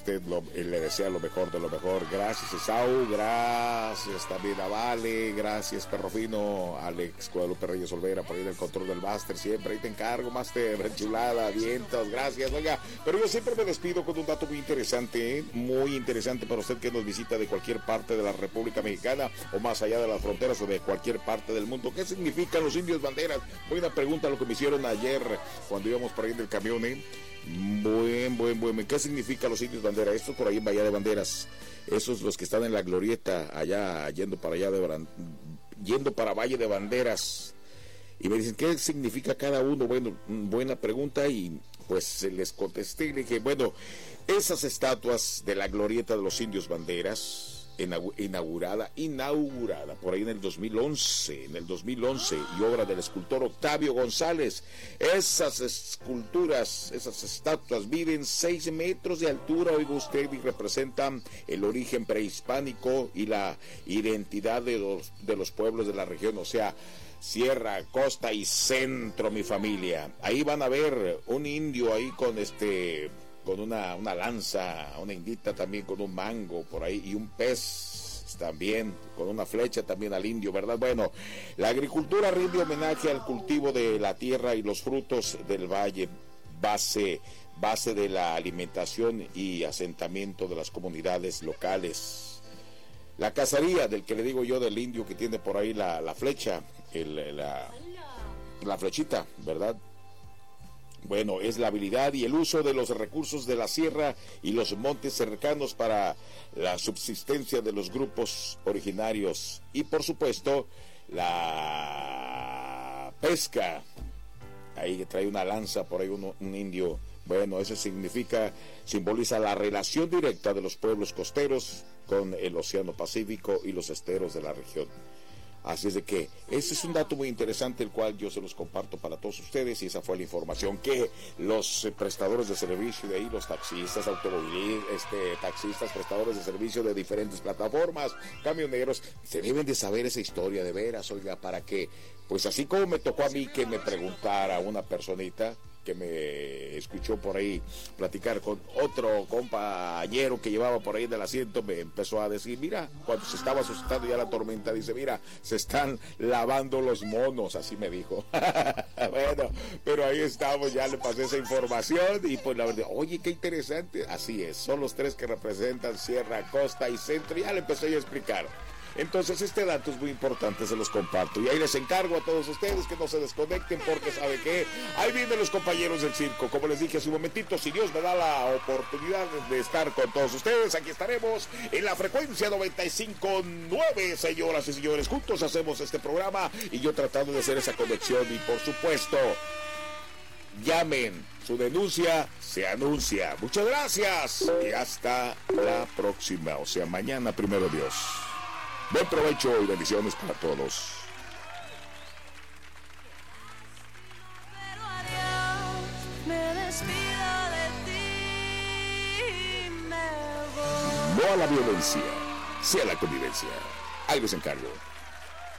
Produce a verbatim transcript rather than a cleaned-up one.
usted lo, le desea lo mejor de lo mejor. Gracias, Esau, gracias también a Vale, gracias, Perro Fino, Alex Guadalupe Reyes Olvera, por ahí del control del máster, siempre ahí te encargo, máster, chulada, vientos, gracias, oiga. Pero yo siempre me despido con un dato muy interesante, ¿eh? muy interesante para usted que nos visita de cualquier parte de la República Mexicana o más allá de las fronteras o de cualquier parte del mundo. ¿Qué significan los indios banderas? Buena pregunta lo que me hicieron ayer cuando íbamos por ahí del camión, ¿eh? Buen, buen, buen. ¿Qué significa los indios bandera? Esto por ahí en Bahía de Banderas. Esos los que están en la glorieta, allá, yendo para allá de yendo para Valle de Banderas. Y me dicen, ¿qué significa cada uno? Bueno, buena pregunta, y pues les contesté y le dije, bueno, esas estatuas de la glorieta de los indios banderas, inaugurada, inaugurada por ahí en el dos mil once, en el dos mil once, y obra del escultor Octavio González. Esas esculturas, esas estatuas miden seis metros de altura, oiga usted, y representan el origen prehispánico y la identidad de los, de los pueblos de la región, o sea, sierra, costa y centro, mi familia. Ahí van a ver un indio ahí con este... con una, una lanza, una indita también con un mango por ahí, y un pez también, con una flecha también al indio, ¿verdad? Bueno, la agricultura rinde homenaje al cultivo de la tierra y los frutos del valle, base, base de la alimentación y asentamiento de las comunidades locales. La cacería, del que le digo yo, del indio que tiene por ahí la, la flecha, el, la, la flechita, ¿verdad? Bueno, es la habilidad y el uso de los recursos de la sierra y los montes cercanos para la subsistencia de los grupos originarios. Y por supuesto, la pesca. Ahí trae una lanza por ahí un, un indio. Bueno, eso significa, simboliza la relación directa de los pueblos costeros con el Océano Pacífico y los esteros de la región. Así es de que ese es un dato muy interesante, el cual yo se los comparto para todos ustedes, y esa fue la información que los eh, prestadores de servicio de ahí, los taxistas, automovilistas, este, taxistas, prestadores de servicio de diferentes plataformas, camioneros, se deben de saber esa historia de veras, oiga, para que, pues así como me tocó a mí que me preguntara una personita que me escuchó por ahí platicar con otro compañero que llevaba por ahí del asiento, me empezó a decir, mira, cuando se estaba suscitando ya la tormenta, dice, mira, se están lavando los monos, así me dijo. Bueno, pero ahí estamos, ya le pasé esa información, y pues la verdad, oye, qué interesante, así es, son los tres que representan sierra, costa y centro, ya le empecé yo a explicar. Entonces este dato es muy importante, se los comparto, y ahí les encargo a todos ustedes que no se desconecten, porque sabe que ahí vienen los compañeros del circo. Como les dije hace un momentito, si Dios me da la oportunidad de estar con todos ustedes, aquí estaremos en la frecuencia noventa y cinco punto nueve, señoras y señores. Juntos hacemos este programa y yo tratando de hacer esa conexión, y por supuesto, llamen, su denuncia se anuncia. Muchas gracias y hasta la próxima, o sea, mañana, primero Dios. Buen provecho y bendiciones para todos. Pero adiós, me despido de ti, me voy. No a la violencia, sí a la convivencia. Ahí les encargo.